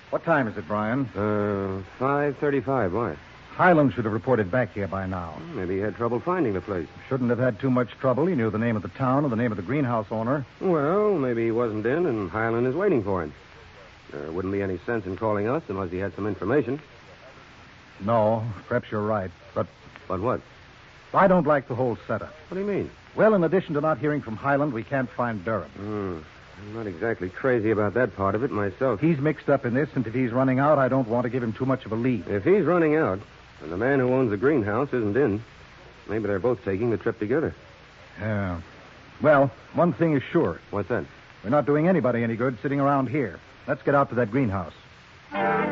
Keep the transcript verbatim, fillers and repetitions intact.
What time is it, Brian? Uh, five thirty-five. Why? Highland should have reported back here by now. Maybe he had trouble finding the place. Shouldn't have had too much trouble. He knew the name of the town and the name of the greenhouse owner. Well, maybe he wasn't in, and Highland is waiting for him. There wouldn't be any sense in calling us unless he had some information. No, perhaps you're right. But But what? I don't like the whole setup. What do you mean? Well, in addition to not hearing from Highland, we can't find Durham. Hmm. I'm not exactly crazy about that part of it myself. He's mixed up in this, and if he's running out, I don't want to give him too much of a lead. If he's running out, and the man who owns the greenhouse isn't in, maybe they're both taking the trip together. Yeah. Well, one thing is sure. What's that? We're not doing anybody any good sitting around here. Let's get out to that greenhouse.